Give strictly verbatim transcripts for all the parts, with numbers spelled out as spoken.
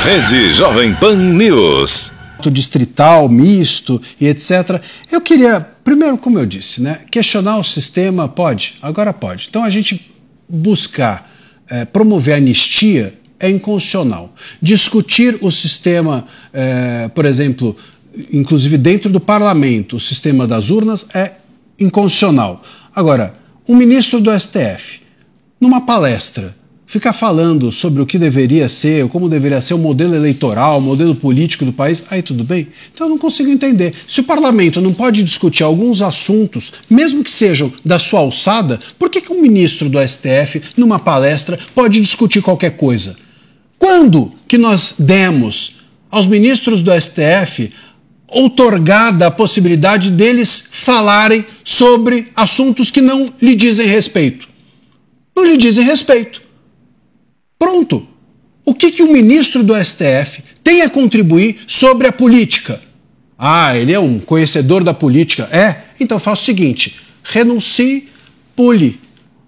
Rede Jovem Pan News. Distrital, misto e etcétera. Eu queria, primeiro, como eu disse, né, questionar o sistema, pode, agora pode. Então a gente buscar é, promover anistia é inconstitucional. Discutir o sistema, é, por exemplo, inclusive dentro do parlamento, o sistema das urnas é inconstitucional. Agora, um ministro do S T F, numa palestra, ficar falando sobre o que deveria ser, ou como deveria ser o modelo eleitoral, o modelo político do país, aí tudo bem? Então eu não consigo entender. Se o parlamento não pode discutir alguns assuntos, mesmo que sejam da sua alçada, por que que um ministro do S T F, numa palestra, pode discutir qualquer coisa? Quando que nós demos aos ministros do S T F outorgada a possibilidade deles falarem sobre assuntos que não lhe dizem respeito? Não lhe dizem respeito. Pronto. O que que o ministro do S T F tem a contribuir sobre a política? Ah, ele é um conhecedor da política. É? Então faça o seguinte, renuncie, pule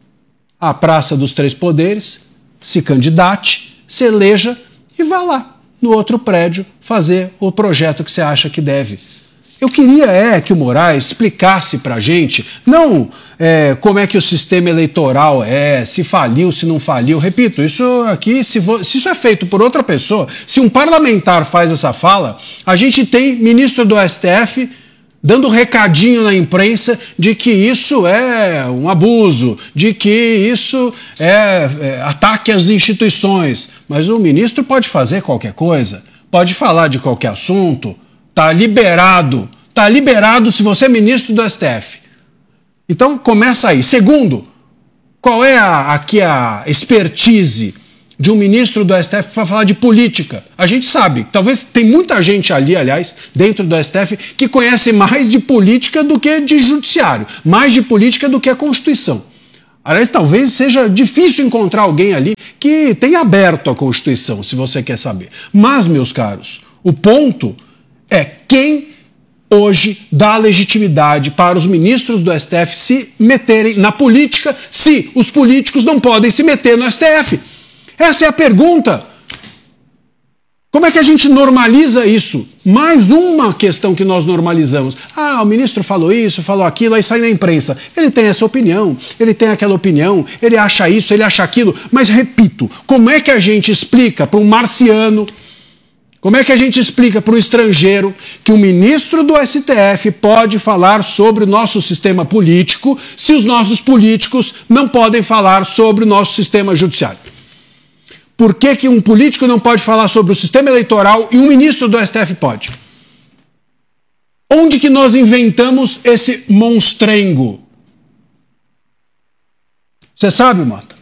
à Praça dos Três Poderes, se candidate, se eleja e vá lá, no outro prédio, fazer o projeto que você acha que deve. Eu queria é que o Moraes explicasse para a gente, não é, como é que o sistema eleitoral é, se faliu, se não faliu. Repito, isso aqui, se, se isso é feito por outra pessoa, se um parlamentar faz essa fala, a gente tem ministro do S T F dando recadinho na imprensa de que isso é um abuso, de que isso é, é ataque às instituições. Mas o ministro pode fazer qualquer coisa, pode falar de qualquer assunto. Está liberado, está liberado se você é ministro do S T F. Então começa aí. Segundo, qual é a, aqui a expertise de um ministro do S T F para falar de política? A gente sabe, talvez tem muita gente ali, aliás, dentro do S T F, que conhece mais de política do que de judiciário, mais de política do que a Constituição. Aliás, talvez seja difícil encontrar alguém ali que tenha aberto a Constituição, se você quer saber. Mas, meus caros, o ponto é quem hoje dá legitimidade para os ministros do S T F se meterem na política, se os políticos não podem se meter no S T F. Essa é a pergunta. Como é que a gente normaliza isso? Mais uma questão que nós normalizamos. Ah, o ministro falou isso, falou aquilo, aí sai na imprensa. Ele tem essa opinião, ele tem aquela opinião, ele acha isso, ele acha aquilo. Mas, repito, como é que a gente explica para um marciano, como é que a gente explica para o estrangeiro que o ministro do S T F pode falar sobre o nosso sistema político se os nossos políticos não podem falar sobre o nosso sistema judiciário? Por que que um político não pode falar sobre o sistema eleitoral e um ministro do S T F pode? Onde que nós inventamos esse monstrengo? Você sabe, Mota?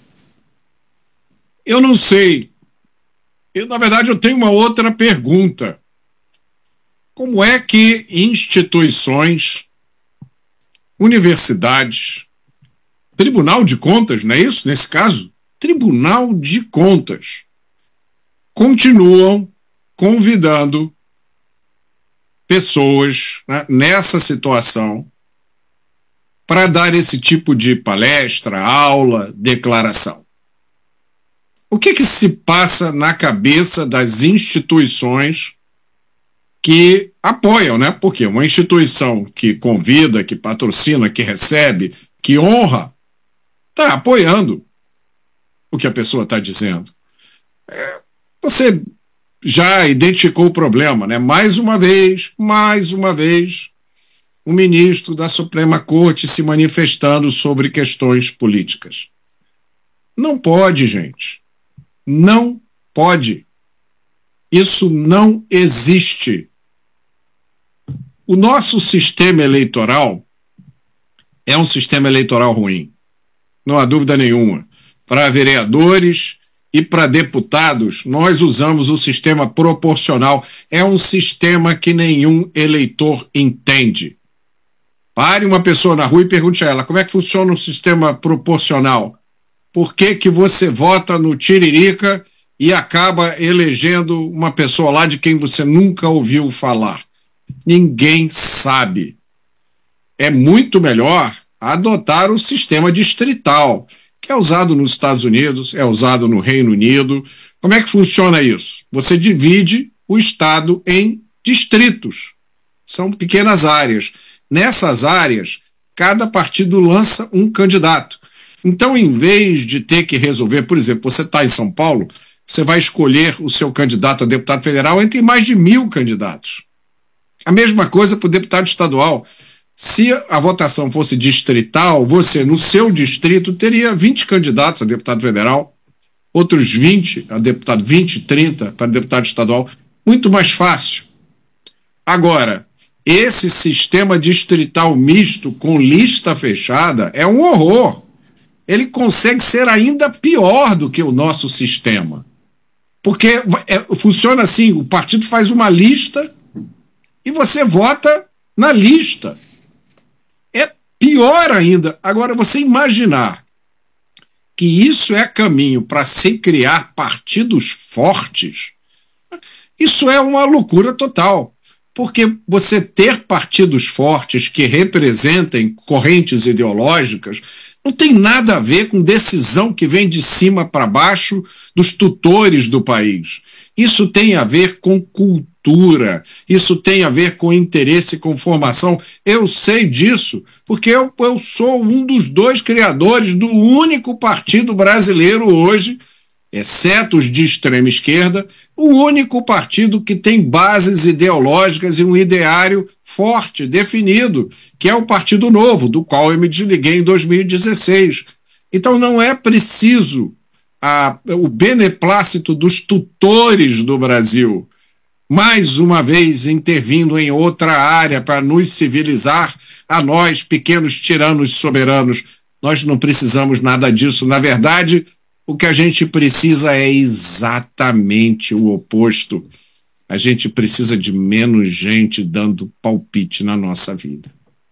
Eu não sei. Eu, na verdade, eu tenho uma outra pergunta. Como é que instituições, universidades, Tribunal de Contas, não é isso? Nesse caso, Tribunal de Contas, continuam convidando pessoas, né, nessa situação para dar esse tipo de palestra, aula, declaração? O que que se passa na cabeça das instituições que apoiam, né? Porque uma instituição que convida, que patrocina, que recebe, que honra, está apoiando o que a pessoa está dizendo. É, você já identificou o problema, né? Mais uma vez, mais uma vez, o ministro da Suprema Corte se manifestando sobre questões políticas. Não pode, gente. Não pode. Isso não existe. O nosso sistema eleitoral é um sistema eleitoral ruim. Não há dúvida nenhuma. Para vereadores e para deputados, nós usamos o sistema proporcional. É um sistema que nenhum eleitor entende. Pare uma pessoa na rua e pergunte a ela como é que funciona o sistema proporcional. Por que que você vota no Tiririca e acaba elegendo uma pessoa lá de quem você nunca ouviu falar? Ninguém sabe. É muito melhor adotar o sistema distrital, que é usado nos Estados Unidos, é usado no Reino Unido. Como é que funciona isso? Você divide o estado em distritos. São pequenas áreas. Nessas áreas, cada partido lança um candidato. Então, em vez de ter que resolver, por exemplo, você está em São Paulo, você vai escolher o seu candidato a deputado federal entre mais de mil candidatos. A mesma coisa para o deputado estadual. Se a votação fosse distrital, você, no seu distrito, teria vinte candidatos a deputado federal, outros vinte a deputado, vinte, trinta para deputado estadual. Muito mais fácil. Agora, esse sistema distrital misto com lista fechada é um horror. Ele consegue ser ainda pior do que o nosso sistema. Porque é, funciona assim, o partido faz uma lista e você vota na lista. É pior ainda. Agora, você imaginar que isso é caminho para se criar partidos fortes, isso é uma loucura total. Porque você ter partidos fortes que representem correntes ideológicas não tem nada a ver com decisão que vem de cima para baixo dos tutores do país. Isso tem a ver com cultura, isso tem a ver com interesse, com formação. Eu sei disso porque eu, eu sou um dos dois criadores do único partido brasileiro hoje, exceto os de extrema esquerda, o único partido que tem bases ideológicas e um ideário forte, definido, que é o Partido Novo, do qual eu me desliguei em dois mil e dezesseis. Então não é preciso a, o beneplácito dos tutores do Brasil, mais uma vez intervindo em outra área para nos civilizar a nós, pequenos tiranos soberanos. Nós não precisamos nada disso. Na verdade, o que a gente precisa é exatamente o oposto. A gente precisa de menos gente dando palpite na nossa vida.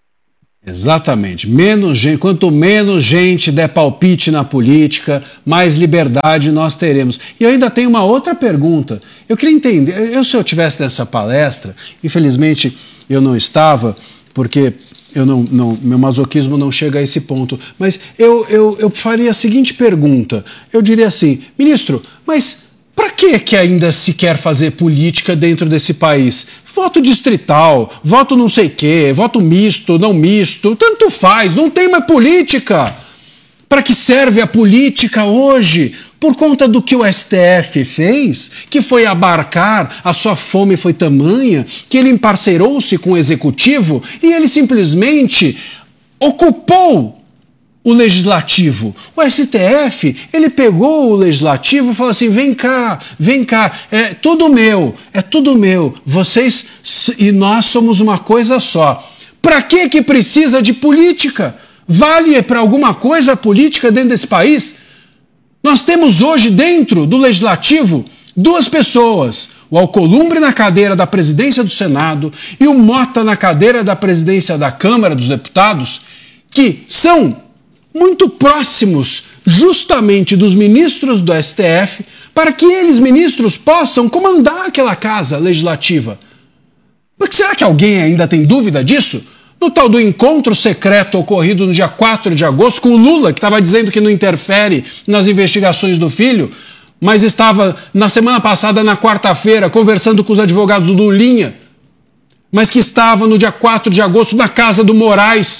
Exatamente. Menos gente, quanto menos gente der palpite na política, mais liberdade nós teremos. E eu ainda tenho uma outra pergunta. Eu queria entender, eu se eu tivesse nessa palestra, infelizmente eu não estava, porque eu não, não, meu masoquismo não chega a esse ponto, mas eu, eu, eu faria a seguinte pergunta. Eu diria assim, ministro, mas para que que ainda se quer fazer política dentro desse país? Voto distrital, voto não sei o quê, voto misto, não misto, tanto faz, não tem mais política. Para que serve a política hoje? Por conta do que o S T F fez, que foi abarcar, a sua fome foi tamanha, que ele emparcerou-se com o executivo e ele simplesmente ocupou o legislativo. O S T F, ele pegou o legislativo e falou assim, vem cá, vem cá, é tudo meu, é tudo meu, vocês e nós somos uma coisa só. Para que que precisa de política? Vale para alguma coisa a política dentro desse país? Nós temos hoje dentro do legislativo duas pessoas, o Alcolumbre na cadeira da presidência do Senado e o Mota na cadeira da presidência da Câmara dos Deputados, que são muito próximos justamente dos ministros do S T F, para que eles, ministros, possam comandar aquela casa legislativa. Mas será que alguém ainda tem dúvida disso? No tal do encontro secreto ocorrido no dia quatro de agosto com o Lula, que estava dizendo que não interfere nas investigações do filho, mas estava na semana passada, na quarta-feira, conversando com os advogados do Lulinha, mas que estava no dia quatro de agosto na casa do Moraes,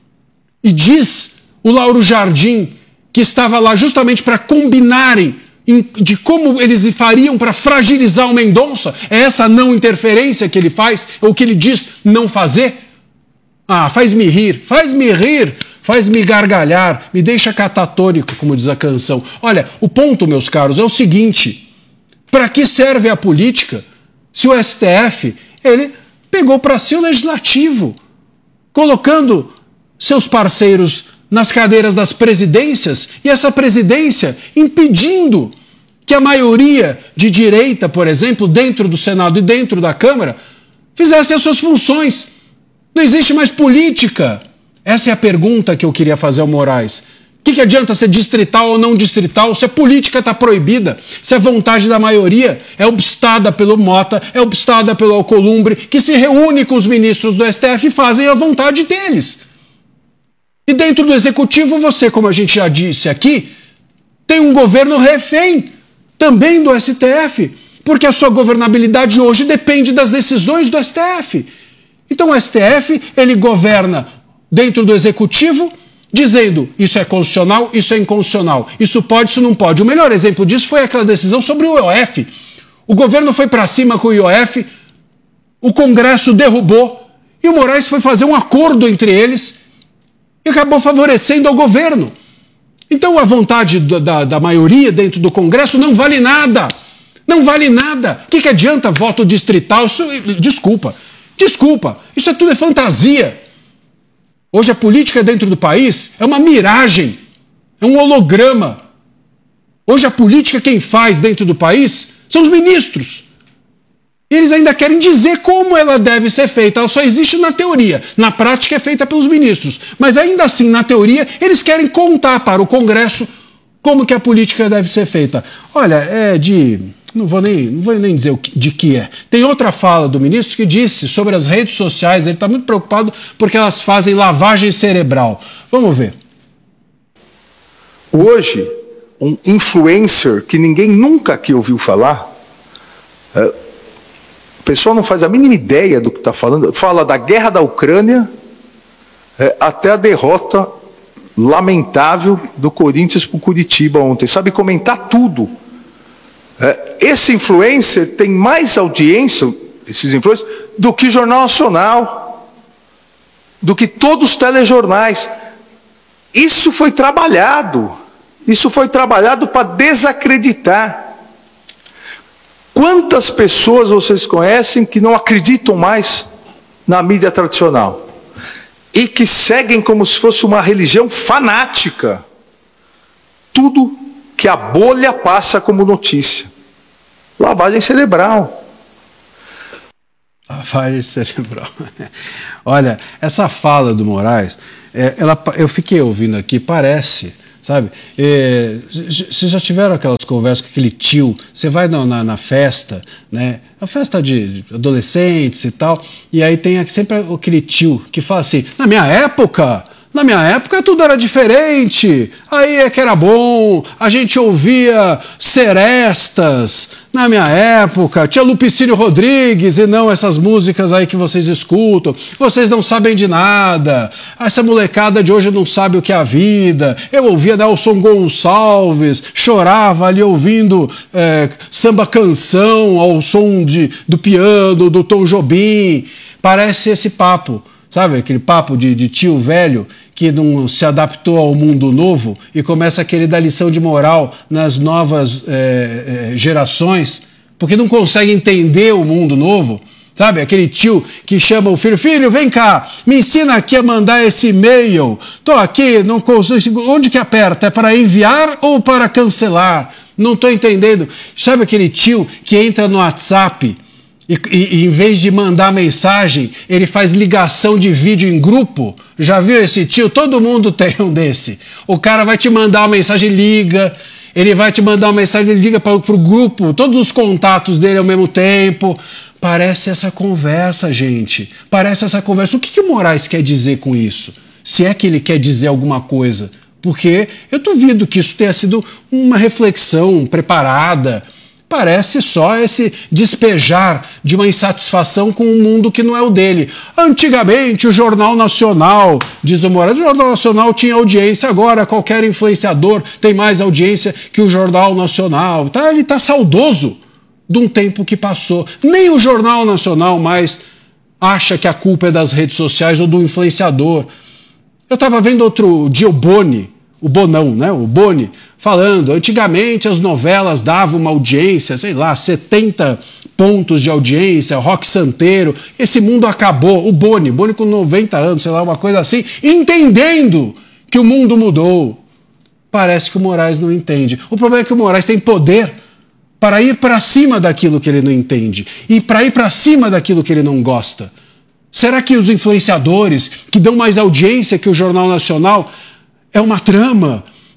e diz o Lauro Jardim que estava lá justamente para combinarem de como eles fariam para fragilizar o Mendonça. É essa não interferência que ele faz, ou que ele diz não fazer? Ah, faz-me rir, faz-me rir, faz-me gargalhar, me deixa catatônico, como diz a canção. Olha, o ponto, meus caros, é o seguinte, para que serve a política se o S T F, ele pegou para si o legislativo, colocando seus parceiros nas cadeiras das presidências e essa presidência impedindo que a maioria de direita, por exemplo, dentro do Senado e dentro da Câmara, fizesse as suas funções. Não existe mais política. Essa é a pergunta que eu queria fazer ao Moraes. O que, que adianta ser distrital ou não distrital se a política está proibida, se a vontade da maioria é obstada pelo Mota, é obstada pelo Alcolumbre, que se reúne com os ministros do S T F e fazem a vontade deles. E dentro do executivo, você, como a gente já disse aqui, tem um governo refém também do S T F, porque a sua governabilidade hoje depende das decisões do S T F. Então o S T F, ele governa dentro do executivo, dizendo isso é constitucional, isso é inconstitucional, isso pode, isso não pode. O melhor exemplo disso foi aquela decisão sobre o I O F. O governo foi para cima com o I O F, o Congresso derrubou e o Moraes foi fazer um acordo entre eles e acabou favorecendo ao governo. Então a vontade da, da, da maioria dentro do Congresso não vale nada. Não vale nada. O que, que adianta voto distrital? Isso, desculpa, desculpa, isso é tudo é fantasia. Hoje a política dentro do país é uma miragem, é um holograma. Hoje a política quem faz dentro do país são os ministros. Eles ainda querem dizer como ela deve ser feita. Ela só existe na teoria. Na prática é feita pelos ministros. Mas ainda assim, na teoria, eles querem contar para o Congresso como que a política deve ser feita. Olha, é de... Não vou nem, não vou nem dizer de que é. Tem outra fala do ministro que disse sobre as redes sociais, ele está muito preocupado porque elas fazem lavagem cerebral. Vamos ver. Hoje, um influencer que ninguém nunca aqui ouviu falar, é, o pessoal não faz a mínima ideia do que está falando, fala da guerra da Ucrânia é, até a derrota lamentável do Corinthians para o Curitiba ontem. Sabe comentar tudo. É, esse influencer tem mais audiência, esses influencers, do que Jornal Nacional, do que todos os telejornais. Isso foi trabalhado. Isso foi trabalhado para desacreditar. Quantas pessoas vocês conhecem que não acreditam mais na mídia tradicional? E que seguem como se fosse uma religião fanática tudo que a bolha passa como notícia. Lavagem cerebral. Lavagem cerebral. Olha, essa fala do Moraes, é, ela, eu fiquei ouvindo aqui, parece, sabe? É, vocês já tiveram aquelas conversas com aquele tio? Você vai na, na, na festa, né? A festa de adolescentes e tal, e aí tem sempre aquele tio que fala assim, na minha época... Na minha época tudo era diferente, aí é que era bom, a gente ouvia serestas, na minha época tinha Lupicínio Rodrigues e não essas músicas aí que vocês escutam, vocês não sabem de nada, essa molecada de hoje não sabe o que é a vida, eu ouvia Nelson Gonçalves, chorava ali ouvindo é, samba canção ao som de, do piano, do Tom Jobim, parece esse papo, sabe aquele papo de, de tio velho, que não se adaptou ao mundo novo e começa a querer dar lição de moral nas novas é, é, gerações, porque não consegue entender o mundo novo, sabe? Aquele tio que chama o filho, filho, vem cá, me ensina aqui a mandar esse e-mail, tô aqui, não consigo, onde que aperta? É para enviar ou para cancelar? Não estou entendendo. Sabe aquele tio que entra no WhatsApp E, e, e em vez de mandar mensagem, ele faz ligação de vídeo em grupo? Já viu esse tio? Todo mundo tem um desse. O cara vai te mandar uma mensagem, liga. Ele vai te mandar uma mensagem, liga para o grupo. Todos os contatos dele ao mesmo tempo. Parece essa conversa, gente. Parece essa conversa. O que, que o Moraes quer dizer com isso? Se é que ele quer dizer alguma coisa. Porque eu duvido que isso tenha sido uma reflexão preparada. Parece só esse despejar de uma insatisfação com um mundo que não é o dele. Antigamente, o Jornal Nacional, diz o Moraes, o Jornal Nacional tinha audiência, agora qualquer influenciador tem mais audiência que o Jornal Nacional. Tá, ele está saudoso de um tempo que passou. Nem o Jornal Nacional mais acha que a culpa é das redes sociais ou do influenciador. Eu estava vendo outro dia o Boni, o Bonão, né? O Boni, falando, antigamente as novelas davam uma audiência, sei lá, setenta pontos de audiência, Rock Santeiro, esse mundo acabou. O Boni, Boni com noventa anos, sei lá, uma coisa assim, entendendo que o mundo mudou. Parece que o Moraes não entende. O problema é que o Moraes tem poder para ir para cima daquilo que ele não entende e para ir para cima daquilo que ele não gosta. Será que os influenciadores que dão mais audiência que o Jornal Nacional é uma trama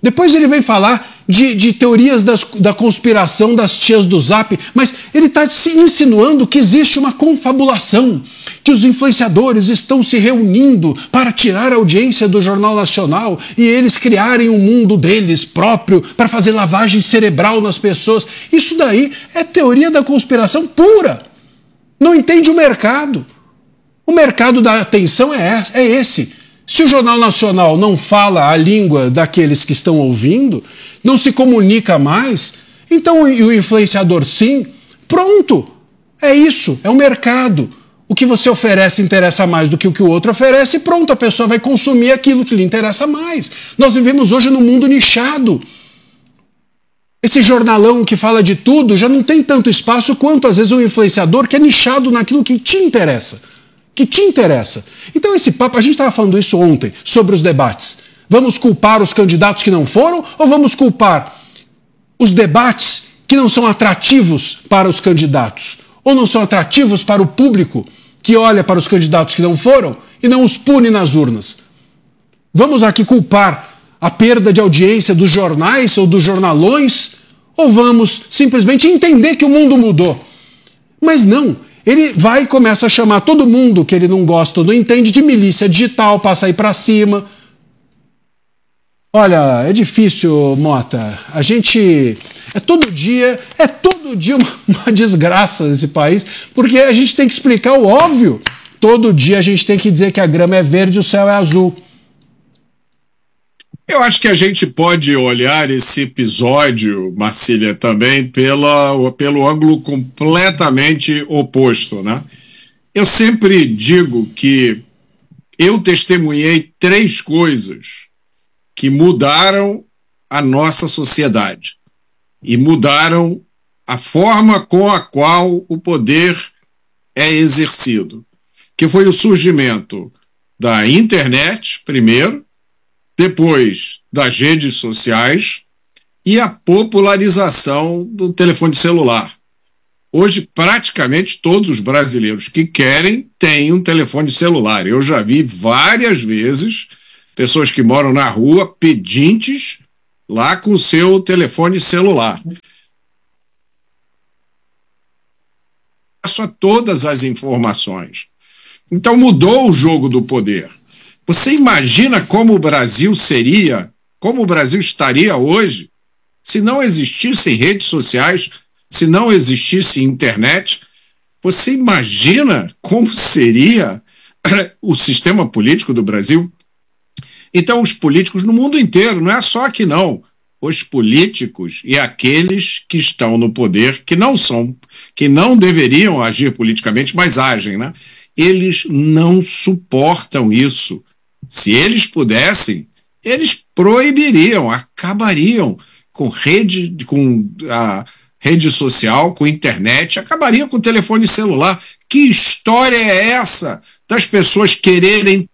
Depois ele vem falar de, de teorias das, da conspiração das tias do Zap, mas ele está se insinuando que existe uma confabulação, que os influenciadores estão se reunindo para tirar a audiência do Jornal Nacional e eles criarem um mundo deles próprio para fazer lavagem cerebral nas pessoas. Isso daí é teoria da conspiração pura. Não entende o mercado. O mercado da atenção é esse. Se o Jornal Nacional não fala a língua daqueles que estão ouvindo, não se comunica mais, então o influenciador sim, pronto, é isso, é o mercado. O que você oferece interessa mais do que o que o outro oferece, pronto, a pessoa vai consumir aquilo que lhe interessa mais. Nós vivemos hoje num mundo nichado. Esse jornalão que fala de tudo já não tem tanto espaço quanto às vezes o influenciador que é nichado naquilo que te interessa. Que te interessa. Então esse papo, a gente estava falando isso ontem, sobre os debates. Vamos culpar os candidatos que não foram ou vamos culpar os debates que não são atrativos para os candidatos? Ou não são atrativos para o público que olha para os candidatos que não foram e não os pune nas urnas? Vamos aqui culpar a perda de audiência dos jornais ou dos jornalões? Ou vamos simplesmente entender que o mundo mudou? Mas não. Ele vai e começa a chamar todo mundo que ele não gosta ou não entende de milícia digital, passa aí para cima. Olha, é difícil, Mota. A gente... É todo dia, é todo dia uma, uma desgraça nesse país, porque a gente tem que explicar o óbvio. Todo dia a gente tem que dizer que a grama é verde e o céu é azul. Eu acho que a gente pode olhar esse episódio, Marcília, também pela, pelo ângulo completamente oposto, né? Eu sempre digo que eu testemunhei três coisas que mudaram a nossa sociedade e mudaram a forma com a qual o poder é exercido, que foi o surgimento da internet, primeiro, depois das redes sociais e a popularização do telefone celular. Hoje, praticamente todos os brasileiros que querem têm um telefone celular. Eu já vi várias vezes pessoas que moram na rua pedintes lá com o seu telefone celular. Acesso a todas as informações. Então mudou o jogo do poder. Você imagina como o Brasil seria, como o Brasil estaria hoje, se não existissem redes sociais, se não existisse internet? Você imagina como seria o sistema político do Brasil? Então, os políticos no mundo inteiro, não é só aqui não, os políticos e aqueles que estão no poder, que não são, que não deveriam agir politicamente, mas agem, né? Eles não suportam isso. Se eles pudessem, eles proibiriam, acabariam com rede, com a rede social, com internet, acabariam com o telefone celular. Que história é essa das pessoas quererem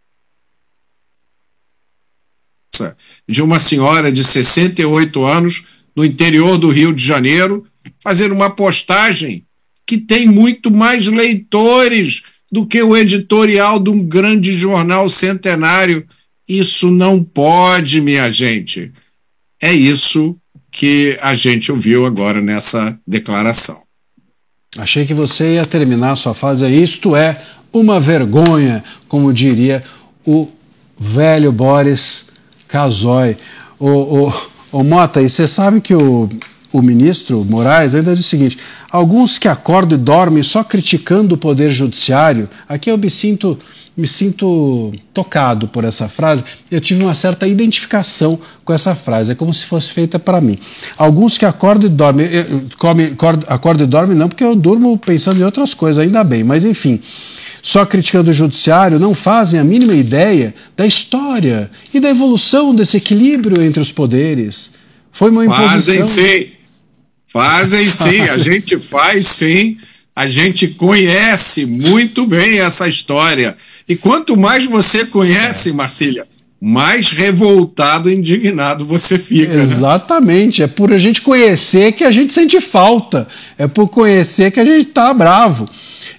de uma senhora de sessenta e oito anos no interior do Rio de Janeiro fazer uma postagem que tem muito mais leitores do que o editorial de um grande jornal centenário? Isso não pode, minha gente. É isso que a gente ouviu agora nessa declaração. Achei que você ia terminar a sua fala dizendo, isto é uma vergonha, como diria o velho Boris Casoy. Ô, ô, ô Mota, e você sabe que o, o ministro Moraes ainda diz o seguinte, alguns que acordam e dormem só criticando o poder judiciário, aqui eu me sinto, me sinto tocado por essa frase, eu tive uma certa identificação com essa frase, é como se fosse feita para mim. Alguns que acordam e dormem, come, acordam e dormem não, porque eu durmo pensando em outras coisas, ainda bem, mas enfim, só criticando o judiciário não fazem a mínima ideia da história e da evolução desse equilíbrio entre os poderes. Foi uma imposição. Fazem sim, fazem sim, a gente faz sim, a gente conhece muito bem essa história. E quanto mais você conhece, Marcília, mais revoltado e indignado você fica. Exatamente, né? É por a gente conhecer que a gente sente falta, é por conhecer que a gente está bravo.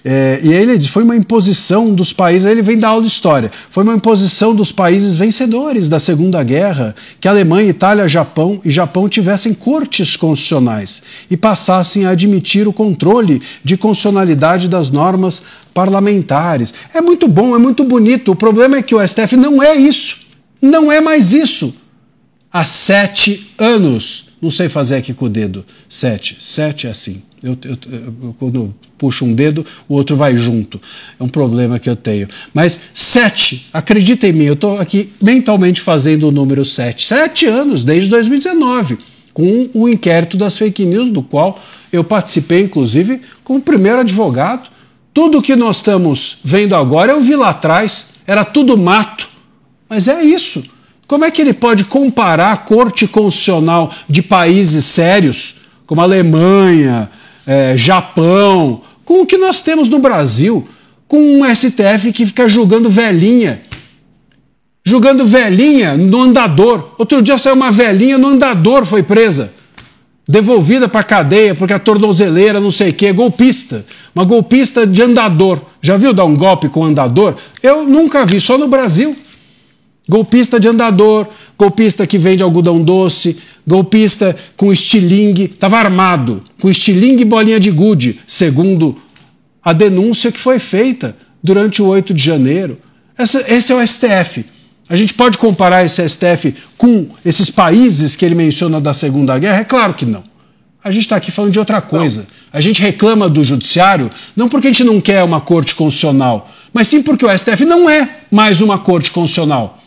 É, e aí ele diz, foi uma imposição dos países, aí ele vem dar aula de história, foi uma imposição dos países vencedores da Segunda Guerra que a Alemanha, Itália, Japão e Japão tivessem cortes constitucionais e passassem a admitir o controle de constitucionalidade das normas parlamentares. É muito bom, é muito bonito, o problema é que o S T F não é isso, não é mais isso. Há sete anos, não sei fazer aqui com o dedo, sete, sete é assim, eu, eu, eu, quando eu puxo um dedo, o outro vai junto, é um problema que eu tenho, mas sete, acredita em mim, eu estou aqui mentalmente fazendo o número sete, sete anos, desde dois mil e dezenove, com o inquérito das fake news, do qual eu participei, inclusive, como primeiro advogado. Tudo que nós estamos vendo agora eu vi lá atrás, era tudo mato, mas é isso. Como é que ele pode comparar a Corte Constitucional de países sérios, como Alemanha, é, Japão, com o que nós temos no Brasil, com um S T F que fica julgando velhinha, julgando velhinha no andador. Outro dia saiu uma velhinha no andador, foi presa, devolvida para a cadeia porque a tornozeleira não sei o que, golpista, uma golpista de andador. Já viu dar um golpe com andador? Eu nunca vi, só no Brasil. Golpista de andador, golpista que vende algodão doce, golpista com estilingue, estava armado, com estilingue e bolinha de gude, segundo a denúncia que foi feita durante o oito de janeiro. Essa, esse é o S T F. A gente pode comparar esse S T F com esses países que ele menciona da Segunda Guerra? É claro que não. A gente está aqui falando de outra coisa. Não. A gente reclama do judiciário não porque a gente não quer uma corte constitucional, mas sim porque o S T F não é mais uma corte constitucional.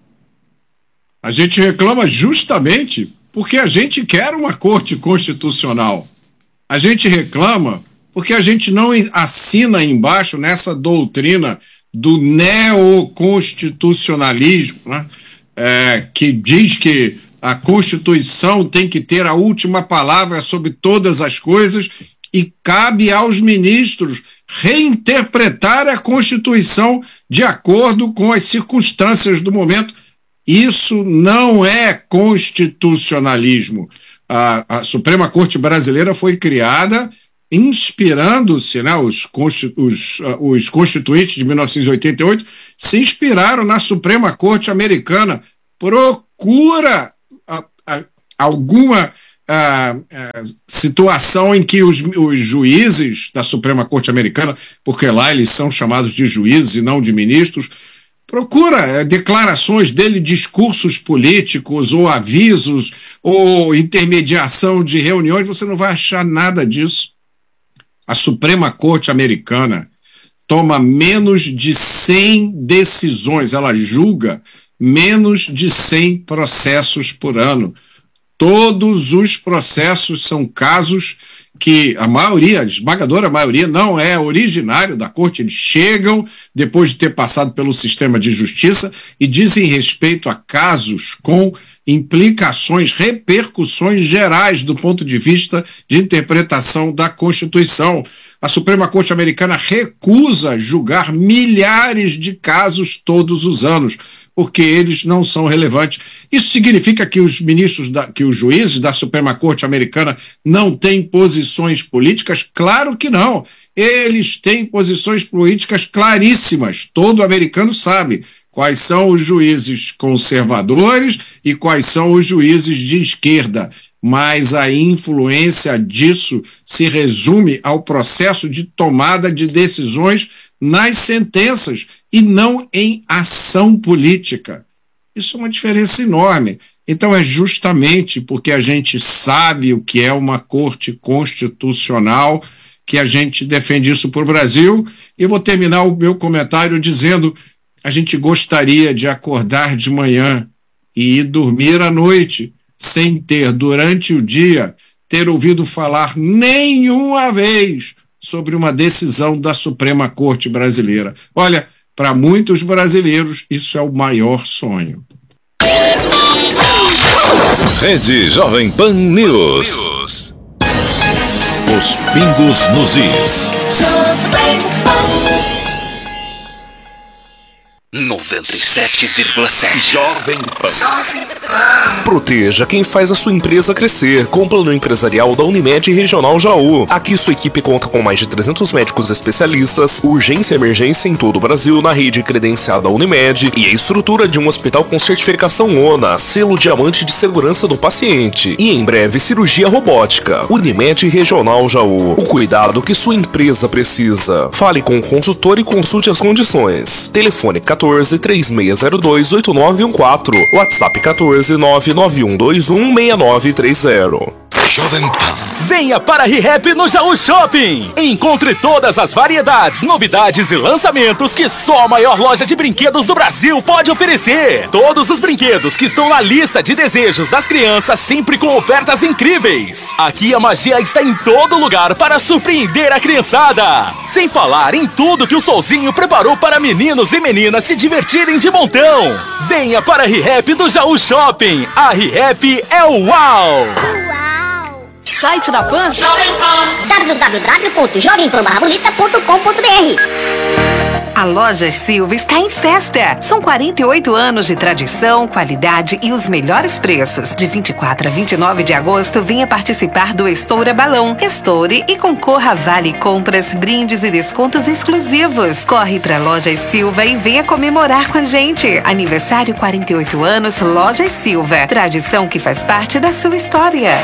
A gente reclama justamente porque a gente quer uma corte constitucional. A gente reclama porque a gente não assina embaixo nessa doutrina do neoconstitucionalismo, né? É, que diz que a Constituição tem que ter a última palavra sobre todas as coisas e cabe aos ministros reinterpretar a Constituição de acordo com as circunstâncias do momento. Isso não é constitucionalismo. A, a Suprema Corte Brasileira foi criada inspirando-se, né, os, os, os constituintes de mil novecentos e oitenta e oito se inspiraram na Suprema Corte Americana. Procura a, a, alguma a, a situação em que os, os juízes da Suprema Corte Americana, porque lá eles são chamados de juízes e não de ministros, procura é, declarações dele, discursos políticos ou avisos ou intermediação de reuniões, você não vai achar nada disso. A Suprema Corte Americana toma menos de cem decisões, ela julga menos de cem processos por ano. Todos os processos são casos que a maioria, a esmagadora maioria, não é originário da corte, eles chegam depois de ter passado pelo sistema de justiça e dizem respeito a casos com implicações, repercussões gerais do ponto de vista de interpretação da Constituição. A Suprema Corte Americana recusa julgar milhares de casos todos os anos, porque eles não são relevantes. Isso significa que os ministros, da, que os juízes da Suprema Corte Americana não têm posições políticas? Claro que não. Eles têm posições políticas claríssimas. Todo americano sabe quais são os juízes conservadores e quais são os juízes de esquerda. Mas a influência disso se resume ao processo de tomada de decisões nas sentenças e não em ação política. Isso é uma diferença enorme. Então é justamente porque a gente sabe o que é uma corte constitucional que a gente defende isso para o Brasil. E eu vou terminar o meu comentário dizendo: a gente gostaria de acordar de manhã e ir dormir à noite sem ter, durante o dia, ter ouvido falar nenhuma vez sobre uma decisão da Suprema Corte Brasileira. Olha, para muitos brasileiros, isso é o maior sonho. Rede Jovem Pan News. Os pingos nos is. noventa e sete vírgula sete. Jovem Pan. Proteja quem faz a sua empresa crescer com o plano empresarial da Unimed Regional Jaú. Aqui sua equipe conta com mais de trezentos médicos especialistas, urgência e emergência em todo o Brasil na rede credenciada Unimed e a estrutura de um hospital com certificação ONA, selo diamante de segurança do paciente. E em breve cirurgia robótica. Unimed Regional Jaú. O cuidado que sua empresa precisa. Fale com o consultor e consulte as condições. Telefone quatorze, três seis zero dois, oito nove um quatro. WhatsApp quatorze, nove nove um dois um, seis nove três zero. Jovem Pan. Venha para a ReHap no Jaú Shopping. Encontre todas as variedades, novidades e lançamentos que só a maior loja de brinquedos do Brasil pode oferecer. Todos os brinquedos que estão na lista de desejos das crianças, sempre com ofertas incríveis. Aqui a magia está em todo lugar para surpreender a criançada. Sem falar em tudo que o Solzinho preparou para meninos e meninas se divertirem de montão. Venha para a ReHap do Jaú Shopping. A ReHap é o uau! Site da Pan? Jovem Pan. w w w ponto jovem pan barra bonita ponto com ponto b r. A Lojas Silva está em festa. São quarenta e oito anos de tradição, qualidade e os melhores preços. De vinte e quatro a vinte e nove de agosto, venha participar do Estoura Balão. Estoure e concorra a vale compras, brindes e descontos exclusivos. Corre para Lojas Silva e venha comemorar com a gente. Aniversário quarenta e oito anos, Lojas Silva. Tradição que faz parte da sua história.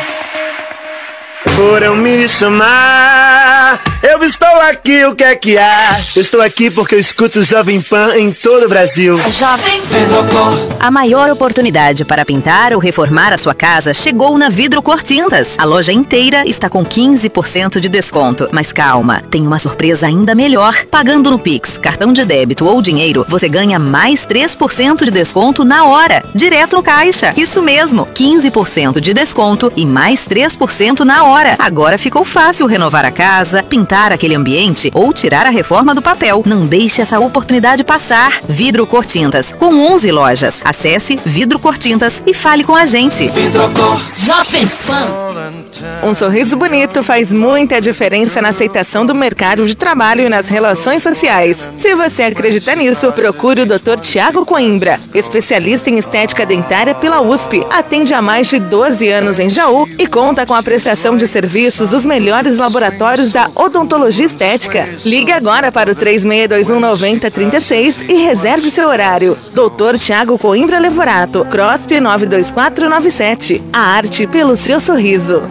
Foram me chamar, eu estou aqui, o que é que há? Eu estou aqui porque eu escuto o Jovem Pan em todo o Brasil. Jovem Pan. A maior oportunidade para pintar ou reformar a sua casa chegou na Vidrocor Tintas. A loja inteira está com quinze por cento de desconto. Mas calma, tem uma surpresa ainda melhor. Pagando no Pix, cartão de débito ou dinheiro, você ganha mais três por cento de desconto na hora, direto no caixa. Isso mesmo, quinze por cento de desconto e mais três por cento na hora. Agora ficou fácil renovar a casa, pintar aquele ambiente ou tirar a reforma do papel. Não deixe essa oportunidade passar. Vidrocor Tintas, com onze lojas. Acesse Vidrocor Tintas e fale com a gente. Vidrocor. Jovem Pan. Um sorriso bonito faz muita diferença na aceitação do mercado de trabalho e nas relações sociais. Se você acredita nisso, procure o doutor Tiago Coimbra, especialista em estética dentária pela U S P. Atende há mais de doze anos em Jaú e conta com a prestação de serviços dos melhores laboratórios da odontologia estética. Ligue agora para o três seis dois um, nove zero três seis e reserve seu horário. doutor Tiago Coimbra Levorato, CROSP nove dois quatro nove sete. A arte pelo seu sorriso.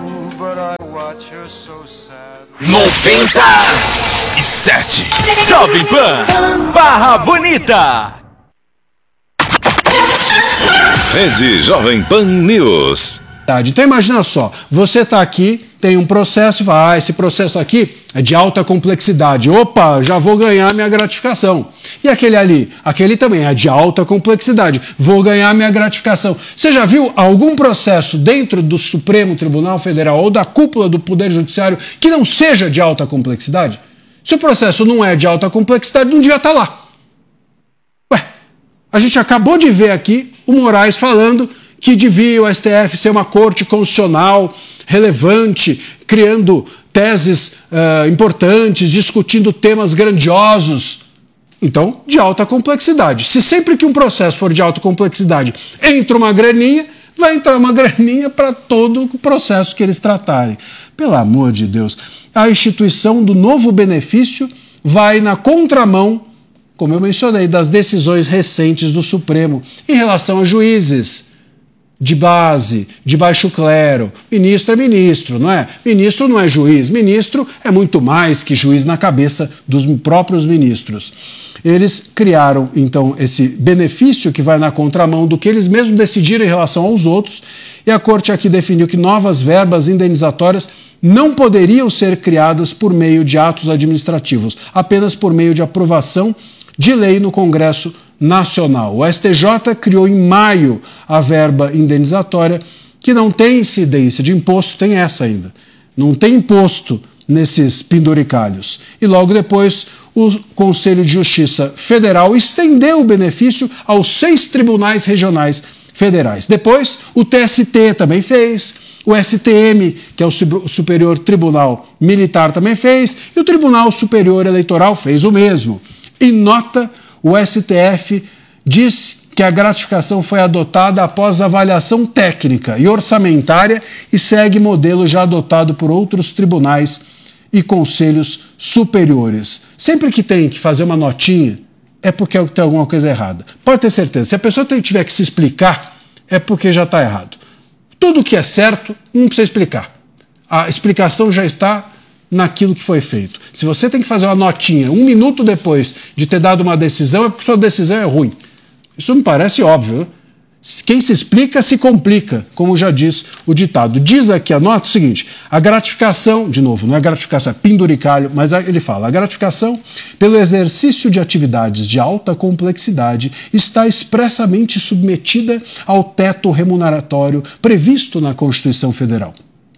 noventa e sete. Jovem Pan. Barra Bonita. Rede Jovem Pan News. Então imagina só, você está aqui, tem um processo e fala, ah, esse processo aqui é de alta complexidade. Opa, já vou ganhar minha gratificação. E aquele ali? Aquele também é de alta complexidade. Vou ganhar minha gratificação. Você já viu algum processo dentro do Supremo Tribunal Federal ou da cúpula do Poder Judiciário que não seja de alta complexidade? Se o processo não é de alta complexidade, não devia estar lá. Ué, a gente acabou de ver aqui o Moraes falando que devia o S T F ser uma corte constitucional relevante, criando teses uh, importantes, discutindo temas grandiosos. Então, de alta complexidade. Se sempre que um processo for de alta complexidade entra uma graninha, vai entrar uma graninha para todo o processo que eles tratarem. Pelo amor de Deus. A instituição do novo benefício vai na contramão, como eu mencionei, das decisões recentes do Supremo em relação a juízes de base, de baixo clero. Ministro é ministro, não é? Ministro não é juiz. Ministro é muito mais que juiz na cabeça dos próprios ministros. Eles criaram, então, esse benefício que vai na contramão do que eles mesmos decidiram em relação aos outros, e a Corte aqui definiu que novas verbas indenizatórias não poderiam ser criadas por meio de atos administrativos, apenas por meio de aprovação de lei no Congresso Nacional. O S T J criou em maio a verba indenizatória, que não tem incidência de imposto, tem essa ainda. Não tem imposto nesses penduricalhos. E logo depois, o Conselho de Justiça Federal estendeu o benefício aos seis tribunais regionais federais. Depois, o T S T também fez, o S T M, que é o Superior Tribunal Militar, também fez, e o Tribunal Superior Eleitoral fez o mesmo. Em nota, O S T F disse que a gratificação foi adotada após avaliação técnica e orçamentária e segue modelo já adotado por outros tribunais e conselhos superiores. Sempre que tem que fazer uma notinha, é porque tem alguma coisa errada. Pode ter certeza, se a pessoa tiver que se explicar, é porque já está errado. Tudo que é certo, não precisa explicar. A explicação já está naquilo que foi feito. Se você tem que fazer uma notinha um minuto depois de ter dado uma decisão, é porque sua decisão é ruim. Isso me parece óbvio. Quem se explica, se complica, como já diz o ditado. Diz aqui a nota o seguinte, a gratificação, de novo, não é gratificação, é penduricalho, mas ele fala, a gratificação pelo exercício de atividades de alta complexidade está expressamente submetida ao teto remuneratório previsto na Constituição Federal.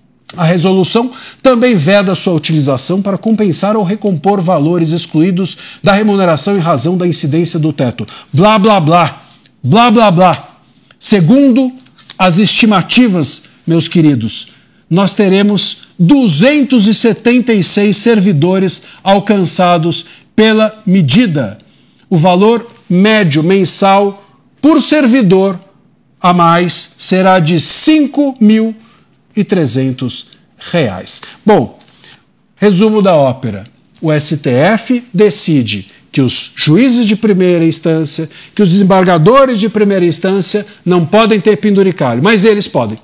A resolução também veda sua utilização para compensar ou recompor valores excluídos da remuneração em razão da incidência do teto. Blá, blá, blá. Blá, blá, blá. Segundo as estimativas, meus queridos, nós teremos duzentos e setenta e seis servidores alcançados pela medida. O valor médio mensal por servidor a mais será de cinco mil e trezentos reais. Bom, resumo da ópera. O S T F decide que os juízes de primeira instância, que os desembargadores de primeira instância não podem ter penduricalho, mas eles podem.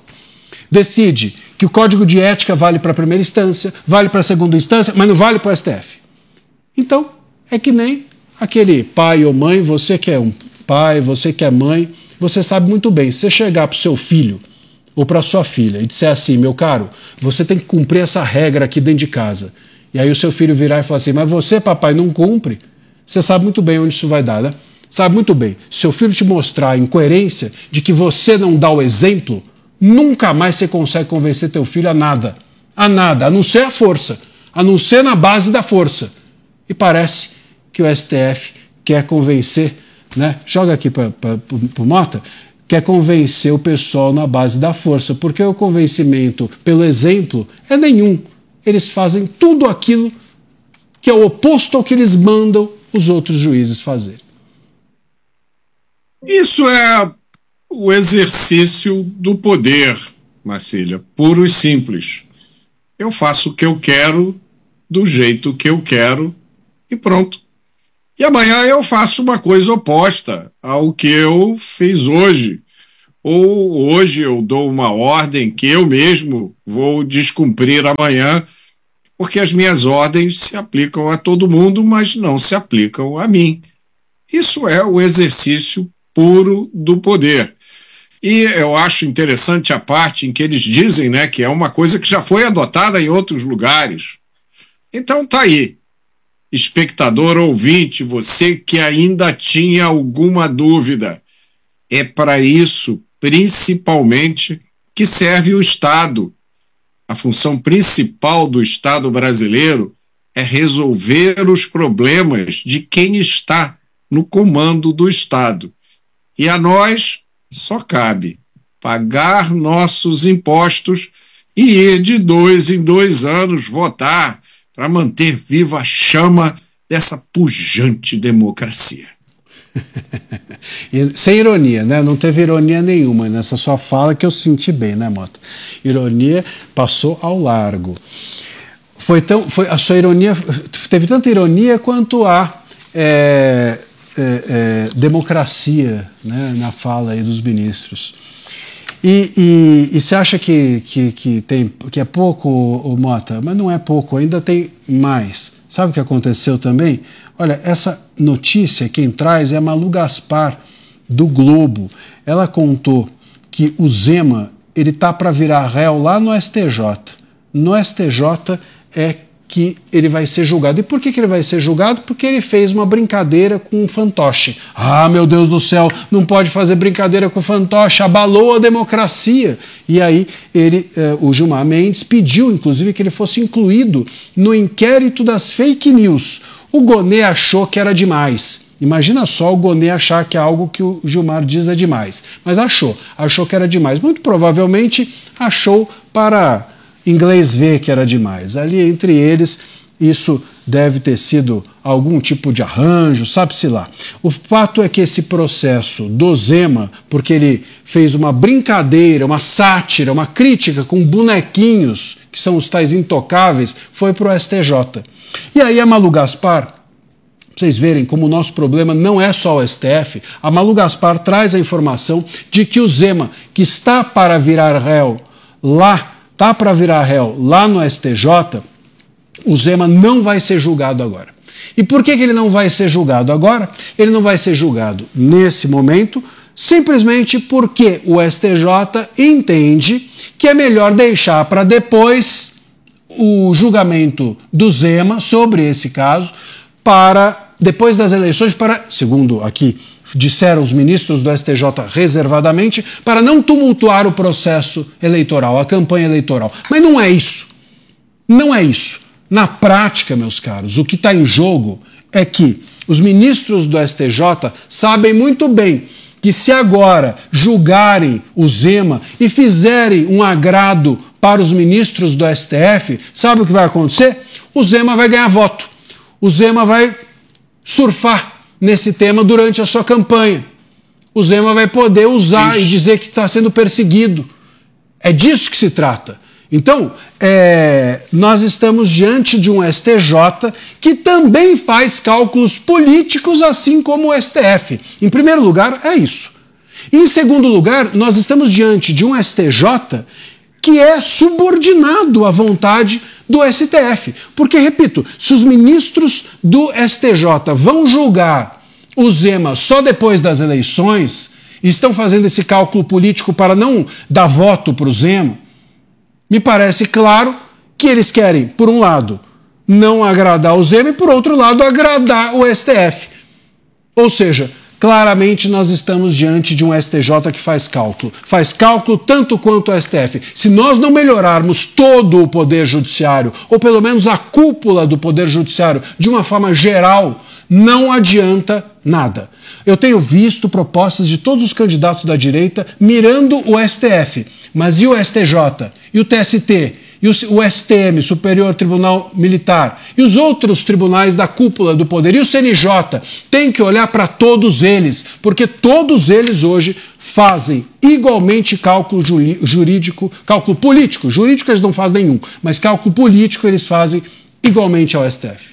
Decide que o Código de Ética vale para a primeira instância, vale para a segunda instância, mas não vale para o S T F. Então, é que nem aquele pai ou mãe, você que é um pai, você que é mãe, você sabe muito bem, se você chegar para o seu filho ou para sua filha e disser assim, meu caro, você tem que cumprir essa regra aqui dentro de casa. E aí o seu filho virar e falar assim, mas você, papai, não cumpre. Você sabe muito bem onde isso vai dar, né? Sabe muito bem. Se seu filho te mostrar a incoerência de que você não dá o exemplo, nunca mais você consegue convencer teu filho a nada. A nada, a não ser a força. A não ser na base da força. E parece que o S T F quer convencer, né? Joga aqui para o Mota, quer convencer o pessoal na base da força, porque o convencimento pelo exemplo é nenhum. Eles fazem tudo aquilo que é o oposto ao que eles mandam os outros juízes fazerem. Isso é o exercício do poder, Marcília, puro e simples. Eu faço o que eu quero, do jeito que eu quero e pronto. E amanhã eu faço uma coisa oposta ao que eu fiz hoje. Ou hoje eu dou uma ordem que eu mesmo vou descumprir amanhã, porque as minhas ordens se aplicam a todo mundo, mas não se aplicam a mim. Isso é o exercício puro do poder. E eu acho interessante a parte em que eles dizem, né, que é uma coisa que já foi adotada em outros lugares. Então tá aí, espectador ouvinte, você que ainda tinha alguma dúvida, é para isso, principalmente, que serve o Estado. A função principal do Estado brasileiro é resolver os problemas de quem está no comando do Estado. E a nós só cabe pagar nossos impostos e ir de dois em dois anos votar para manter viva a chama dessa pujante democracia. E, sem ironia, né? Não teve ironia nenhuma nessa sua fala, que eu senti bem, né, Mota? Ironia passou ao largo. Foi tão, foi, a sua ironia teve tanta ironia quanto a é, é, é, democracia, né, na fala aí dos ministros. E, e, e você acha que, que, que, tem, que é pouco, o Mota? Mas não é pouco, ainda tem mais. Sabe o que aconteceu também? Olha, essa notícia quem traz é a Malu Gaspar, do Globo. Ela contou que o Zema ele tá para virar réu lá no S T J. No S T J é que ele vai ser julgado. E por que, que ele vai ser julgado? Porque ele fez uma brincadeira com um fantoche. Ah, meu Deus do céu, não pode fazer brincadeira com o fantoche, abalou a democracia. E aí ele, eh, o Gilmar Mendes pediu, inclusive, que ele fosse incluído no inquérito das fake news. O Gonê achou que era demais. Imagina só o Gonê achar que é algo que o Gilmar diz é demais. Mas achou, achou que era demais. Muito provavelmente achou para inglês ver que era demais. Ali entre eles isso deve ter sido algum tipo de arranjo, sabe-se lá. O fato é que esse processo do Zema, porque ele fez uma brincadeira, uma sátira, uma crítica com bonequinhos, que são os tais intocáveis, foi para o S T J. E aí a Malu Gaspar, pra vocês verem como o nosso problema não é só o S T F, a Malu Gaspar traz a informação de que o Zema, que está para virar réu lá, está para virar réu lá no S T J, o Zema não vai ser julgado agora. E por que que ele não vai ser julgado agora? Ele não vai ser julgado nesse momento, simplesmente porque o S T J entende que é melhor deixar para depois o julgamento do Zema sobre esse caso, para depois das eleições, para, segundo aqui disseram os ministros do S T J reservadamente, para não tumultuar o processo eleitoral, a campanha eleitoral. Mas não é isso. Não é isso. Na prática, meus caros, o que está em jogo é que os ministros do S T J sabem muito bem que se agora julgarem o Zema e fizerem um agrado para os ministros do S T F, sabe o que vai acontecer? O Zema vai ganhar voto. O Zema vai surfar nesse tema durante a sua campanha. O Zema vai poder usar Isso. e dizer que está sendo perseguido. É disso que se trata. Então, é, nós estamos diante de um S T J que também faz cálculos políticos, assim como o S T F. Em primeiro lugar, é isso. E, em segundo lugar, nós estamos diante de um S T J que é subordinado à vontade do S T F. Porque, repito, se os ministros do S T J vão julgar o Zema só depois das eleições e estão fazendo esse cálculo político para não dar voto para o Zema, me parece claro que eles querem, por um lado, não agradar o Zema e, por outro lado, agradar o S T F. Ou seja, claramente nós estamos diante de um S T J que faz cálculo. Faz cálculo tanto quanto o S T F. Se nós não melhorarmos todo o Poder Judiciário, ou pelo menos a cúpula do Poder Judiciário, de uma forma geral, não adianta nada. Eu tenho visto propostas de todos os candidatos da direita mirando o S T F. Mas e o S T J? E o T S T? E o S T M, Superior Tribunal Militar? E os outros tribunais da cúpula do poder? E o C N J? Tem que olhar para todos eles, porque todos eles hoje fazem igualmente cálculo jurídico, cálculo político. Jurídico eles não fazem nenhum, mas cálculo político eles fazem igualmente ao S T F.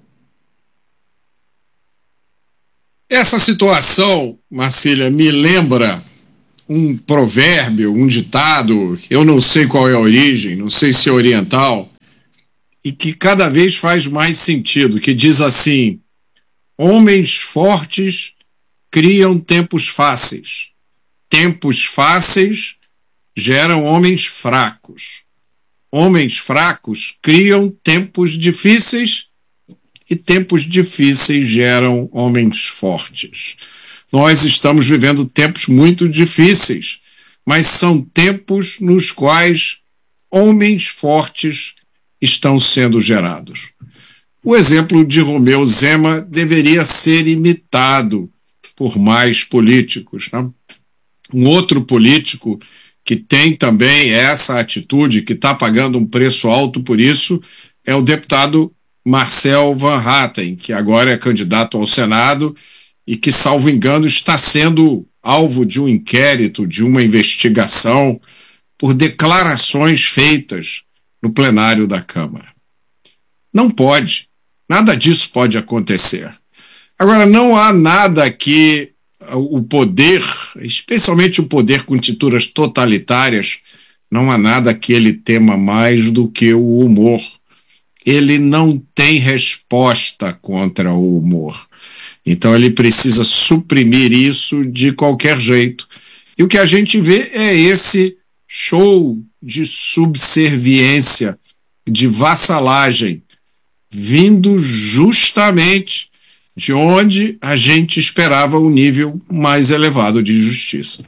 Essa situação, Marcília, me lembra um provérbio, um ditado, eu não sei qual é a origem, não sei se é oriental, e que cada vez faz mais sentido, que diz assim: homens fortes criam tempos fáceis, tempos fáceis geram homens fracos, homens fracos criam tempos difíceis e tempos difíceis geram homens fortes. Nós estamos vivendo tempos muito difíceis, mas são tempos nos quais homens fortes estão sendo gerados. O exemplo de Romeu Zema deveria ser imitado por mais políticos, né? Um outro político que tem também essa atitude, que está pagando um preço alto por isso, é o deputado Marcel Van Hatten, que agora é candidato ao Senado e que, salvo engano, está sendo alvo de um inquérito, de uma investigação por declarações feitas no plenário da Câmara. Não pode, nada disso pode acontecer. Agora, não há nada que o poder, especialmente o poder com tituras totalitárias, não há nada que ele tema mais do que o humor. Ele não tem resposta contra o humor. Então ele precisa suprimir isso de qualquer jeito. E o que a gente vê é esse show de subserviência, de vassalagem, vindo justamente de onde a gente esperava um nível mais elevado de justiça.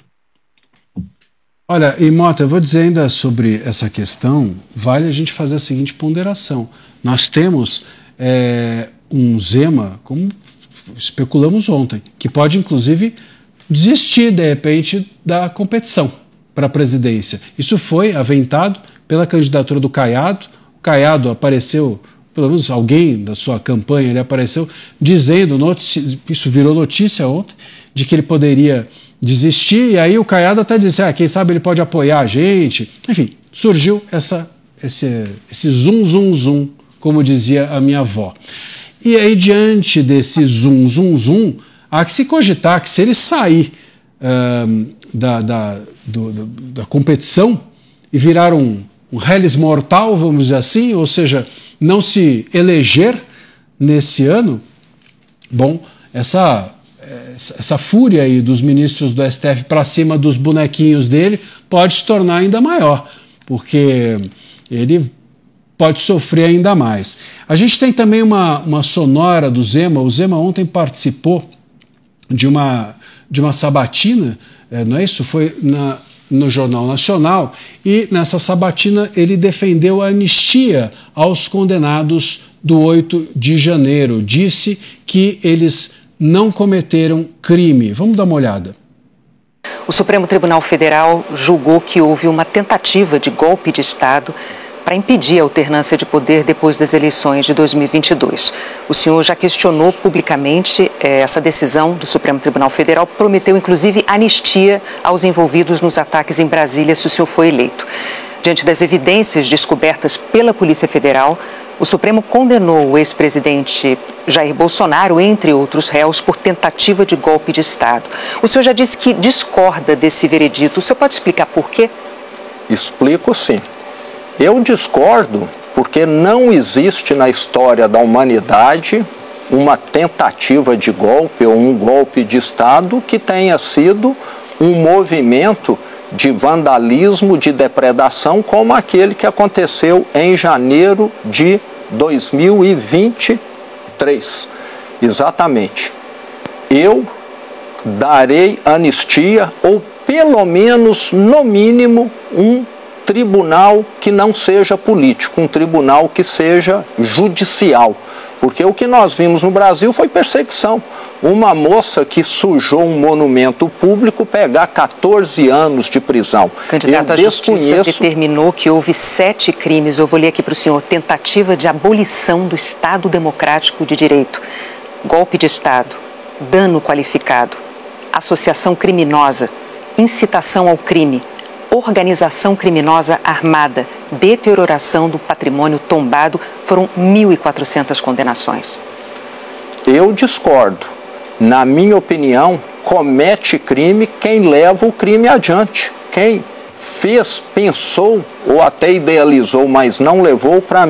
Olha, e Mota, eu vou dizer ainda sobre essa questão, vale a gente fazer a seguinte ponderação. Nós temos é, um Zema, como especulamos ontem, que pode inclusive desistir de repente da competição para a presidência. Isso foi aventado pela candidatura do Caiado. O Caiado apareceu pelo menos alguém da sua campanha, ele apareceu dizendo, notici- isso virou notícia ontem, de que ele poderia desistir, e aí o Caiado até disse, ah, quem sabe ele pode apoiar a gente. Enfim, surgiu essa, esse, esse zum, zum, zum, como dizia a minha avó. E aí, diante desse zum, zum, zum, há que se cogitar que se ele sair uh, da, da, do, da, da competição e virar um, um reles mortal, vamos dizer assim, ou seja, não se eleger nesse ano, bom, essa, essa fúria aí dos ministros do S T F para cima dos bonequinhos dele pode se tornar ainda maior, porque ele pode sofrer ainda mais. A gente tem também uma, uma sonora do Zema. O Zema ontem participou de uma, de uma sabatina, é, não é isso? Foi na, no Jornal Nacional, e nessa sabatina ele defendeu a anistia aos condenados do oito de janeiro. Disse que eles não cometeram crime. Vamos dar uma olhada. O Supremo Tribunal Federal julgou que houve uma tentativa de golpe de Estado para impedir a alternância de poder depois das eleições de dois mil e vinte e dois. O senhor já questionou publicamente eh, essa decisão do Supremo Tribunal Federal, prometeu inclusive anistia aos envolvidos nos ataques em Brasília se o senhor for eleito. Diante das evidências descobertas pela Polícia Federal, o Supremo condenou o ex-presidente Jair Bolsonaro, entre outros réus, por tentativa de golpe de Estado. O senhor já disse que discorda desse veredito. O senhor pode explicar por quê? Explico, sim. Eu discordo porque não existe na história da humanidade uma tentativa de golpe ou um golpe de Estado que tenha sido um movimento de vandalismo, de depredação, como aquele que aconteceu em janeiro de dois mil e vinte e três. Exatamente. Eu darei anistia, ou pelo menos, no mínimo, um tribunal que não seja político, um tribunal que seja judicial. Porque o que nós vimos no Brasil foi perseguição. Uma moça que sujou um monumento público pegar quatorze anos de prisão. Candidato à Justiça determinou que houve sete crimes. Eu vou ler aqui para o senhor. Tentativa de abolição do Estado Democrático de Direito, golpe de Estado, dano qualificado, associação criminosa, incitação ao crime, organização criminosa armada, deterioração do patrimônio tombado. Foram mil e quatrocentas condenações. Eu discordo. Na minha opinião, comete crime quem leva o crime adiante. Quem fez, pensou ou até idealizou, mas não levou, para